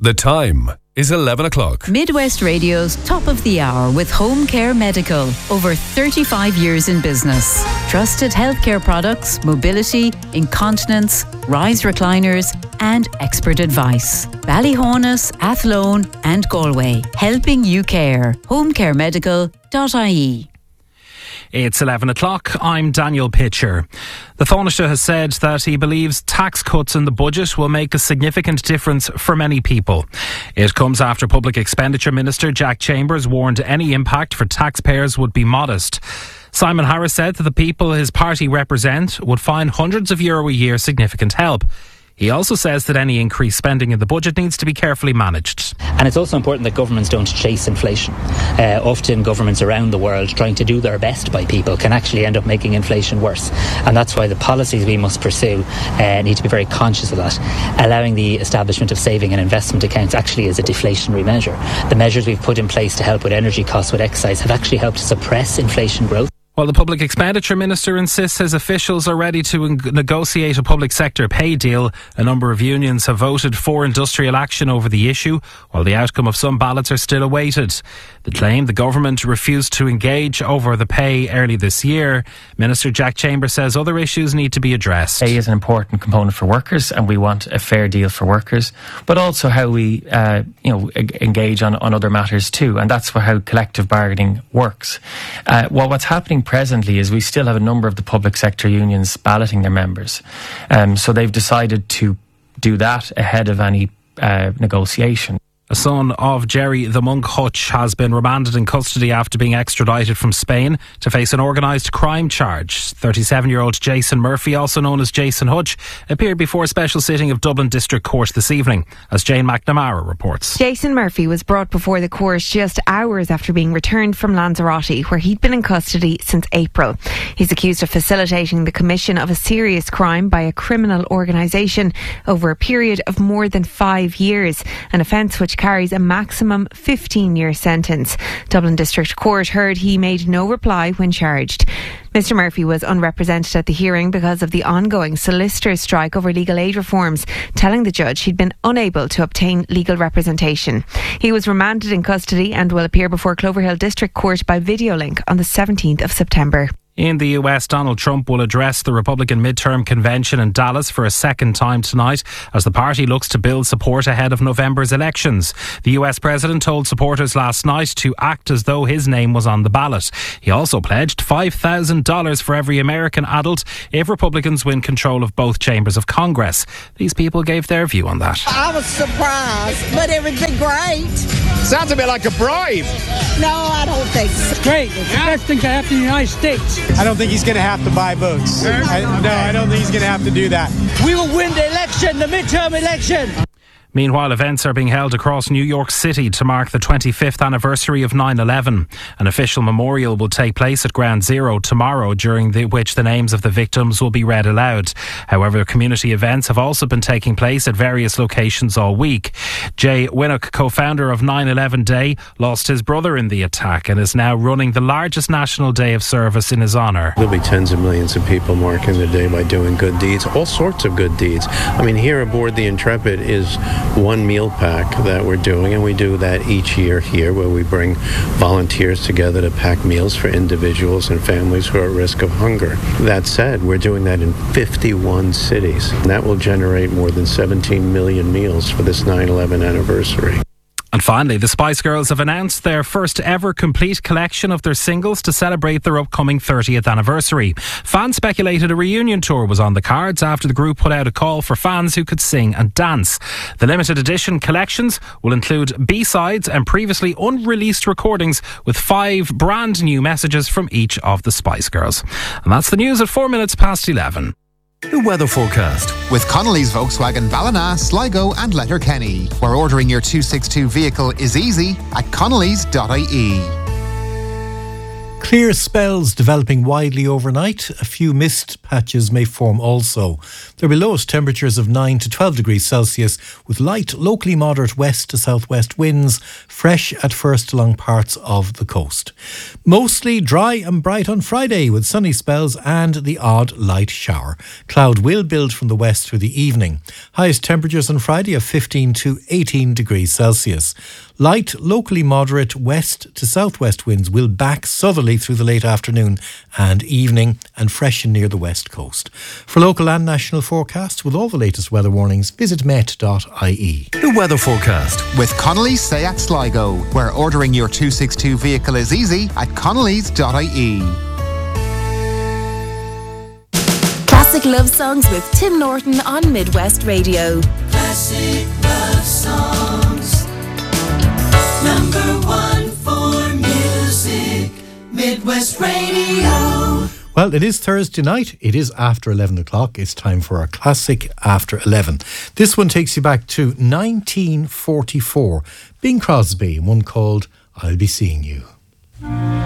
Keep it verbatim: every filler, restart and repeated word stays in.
The time is eleven o'clock. Midwest Radio's Top of the Hour with Home Care Medical. Over thirty-five years in business. Trusted healthcare products, mobility, incontinence, rise recliners and expert advice. Ballyhonus, Athlone and Galway. Helping you care. home care medical dot I E. It's eleven o'clock. I'm Daniel Pitcher. The Taoiseach has said that he believes tax cuts in the budget will make a significant difference for many people. It comes after Public Expenditure Minister Jack Chambers warned any impact for taxpayers would be modest. Simon Harris said that the people his party represent would find hundreds of euro a year significant help. He also says that any increased spending in the budget needs to be carefully managed. And it's also important that governments don't chase inflation. Uh, often governments around the world trying to do their best by people can actually end up making inflation worse. And that's why the policies we must pursue uh, need to be very conscious of that. Allowing the establishment of saving and investment accounts actually is a deflationary measure. The measures we've put in place to help with energy costs, with excise, have actually helped suppress inflation growth. While the Public Expenditure Minister insists his officials are ready to negotiate a public sector pay deal, a number of unions have voted for industrial action over the issue, while the outcome of some ballots are still awaited. The claim the government refused to engage over the pay early this year. Minister Jack Chambers says other issues need to be addressed. Pay is an important component for workers, and we want a fair deal for workers, but also how we uh, you know, engage on, on other matters too, and that's how collective bargaining works. Uh, well, what's happening presently is we still have a number of the public sector unions balloting their members. Um, so they've decided to do that ahead of any uh, negotiation. A son of Jerry the Monk Hutch has been remanded in custody after being extradited from Spain to face an organised crime charge. thirty-seven-year-old Jason Murphy, also known as Jason Hutch, appeared before a special sitting of Dublin District Court this evening, as Jane McNamara reports. Jason Murphy was brought before the court just hours after being returned from Lanzarote, where he'd been in custody since April. He's accused of facilitating the commission of a serious crime by a criminal organisation over a period of more than five years, an offence which carries a maximum fifteen-year sentence. Dublin District Court heard he made no reply when charged. Mister Murphy was unrepresented at the hearing because of the ongoing solicitors' strike over legal aid reforms, telling the judge he'd been unable to obtain legal representation. He was remanded in custody and will appear before Cloverhill District Court by video link on the seventeenth of September. In the U S, Donald Trump will address the Republican midterm convention in Dallas for a second time tonight as the party looks to build support ahead of November's elections. The U S president told supporters last night to act as though his name was on the ballot. He also pledged five thousand dollars for every American adult if Republicans win control of both chambers of Congress. These people gave their view on that. I was surprised, but it would be great. Sounds a bit like a bribe. No, I don't think so. It's great. It's the best thing to happen in the United States. I don't think he's going to have to buy votes. I, no, I don't think he's going to have to do that. We will win the election, the midterm election. Meanwhile, events are being held across New York City to mark the twenty-fifth anniversary of nine eleven. An official memorial will take place at Ground Zero tomorrow, during the, which the names of the victims will be read aloud. However, community events have also been taking place at various locations all week. Jay Winnock, co-founder of nine eleven Day, lost his brother in the attack and is now running the largest national day of service in his honour. There'll be tens of millions of people marking the day by doing good deeds, all sorts of good deeds. I mean, here aboard the Intrepid is one meal pack that we're doing, and we do that each year here, where we bring volunteers together to pack meals for individuals and families who are at risk of hunger. That said, we're doing that in fifty-one cities, and that will generate more than seventeen million meals for this nine eleven anniversary. And finally, the Spice Girls have announced their first ever complete collection of their singles to celebrate their upcoming thirtieth anniversary. Fans speculated a reunion tour was on the cards after the group put out a call for fans who could sing and dance. The limited edition collections will include B-sides and previously unreleased recordings with five brand new messages from each of the Spice Girls. And that's the news at four minutes past eleven. The weather forecast with Connolly's Volkswagen Ballina, Sligo and Letterkenny, where ordering your two sixty-two vehicle is easy at connolly's dot I E. Clear spells developing widely overnight. A few mist patches may form also. There will be lowest temperatures of nine to twelve degrees Celsius with light, locally moderate west to southwest winds, fresh at first along parts of the coast. Mostly dry and bright on Friday with sunny spells and the odd light shower. Cloud will build from the west through the evening. Highest temperatures on Friday of fifteen to eighteen degrees Celsius. Light, locally moderate west to southwest winds will back southerly through the late afternoon and evening and freshen near the west coast. For local and national forecasts with all the latest weather warnings, visit met dot I E. The weather forecast with Connolly's Seat Sligo, where ordering your two sixty-two vehicle is easy at connellys dot I E. Classic love songs with Tim Norton on Midwest Radio. Classic love songs. Number one for music. Midwest Radio. Well, it is Thursday night. It is after eleven o'clock. It's time for our classic after eleven. This one takes you back to nineteen forty-four. Bing Crosby, one called I'll Be Seeing You.